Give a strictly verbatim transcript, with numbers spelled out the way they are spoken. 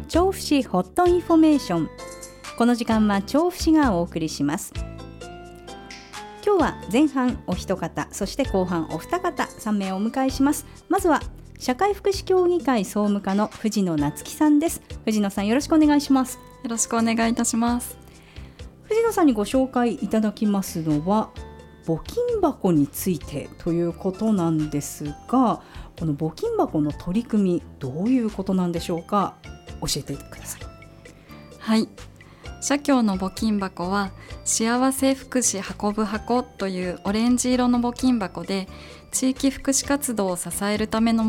調布市ホットインフォメーション。この時間は調布市がお送りします。今日は前半お一方、そして後半お二方、さんめいをお迎えします。まずは社会福祉協議会総務課の藤野夏樹さんです。藤野さん、よろしくお願いします。 よろしくお願いいたします。 藤野さんにご紹介いただきますのは募金箱についてということなんですが、この募金箱の取り組み、どういうことなんでしょうか。教えてください。 はい、社協の募金箱は幸せ福祉運ぶ箱というオレンジ色の募金箱で、地域福祉活動を支えるための